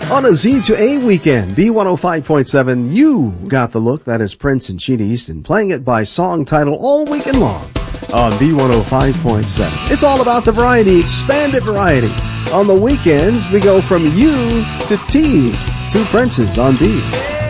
On a Z to A weekend, B105.7, You Got the Look. That is Prince and Sheena Easton playing it by song title all weekend long on B105.7. It's all about the variety, expanded variety. On the weekends, we go from U to T, two Princes on B.